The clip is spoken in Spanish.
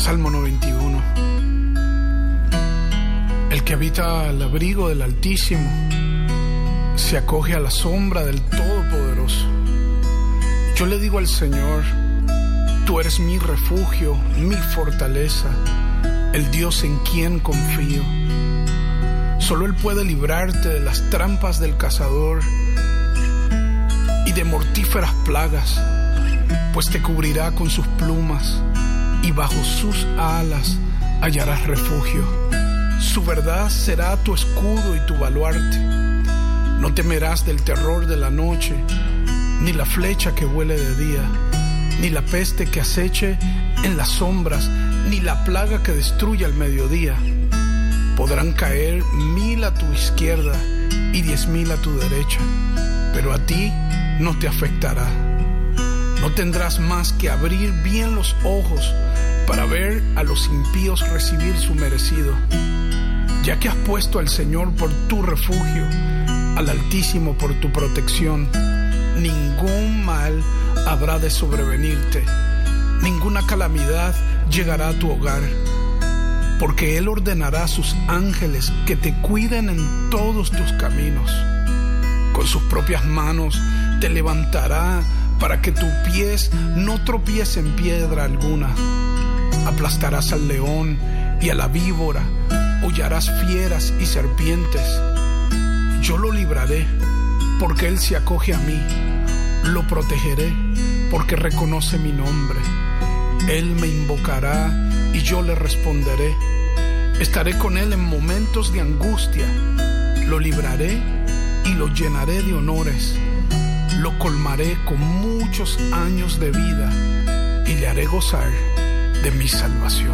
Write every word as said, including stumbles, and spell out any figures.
Salmo noventa y uno. El que habita al abrigo del Altísimo se acoge a la sombra del Todopoderoso. Yo le digo al Señor: tú eres mi refugio, mi fortaleza, el Dios en quien confío. Solo Él puede librarte de las trampas del cazador y de mortíferas plagas, pues te cubrirá con sus plumas y bajo sus alas hallarás refugio. Su verdad será tu escudo y tu baluarte. No temerás del terror de la noche, ni la flecha que vuele de día, ni la peste que aceche en las sombras, ni la plaga que destruye al mediodía. Podrán caer mil a tu izquierda y diez mil a tu derecha, pero a ti no te afectará. No tendrás más que abrir bien los ojos para ver a los impíos recibir su merecido. Ya que has puesto al Señor por tu refugio, al Altísimo por tu protección, ningún mal habrá de sobrevenirte, ninguna calamidad llegará a tu hogar, porque Él ordenará a sus ángeles que te cuiden en todos tus caminos. Con sus propias manos te levantará para que tus pies no tropiece en piedra alguna. Aplastarás al león y a la víbora, hollarás fieras y serpientes. Yo lo libraré, porque Él se acoge a mí. Lo protegeré, porque reconoce mi nombre. Él me invocará y yo le responderé. Estaré con Él en momentos de angustia. Lo libraré y lo llenaré de honores. Lo colmaré con muchos años de vida y le haré gozar de mi salvación.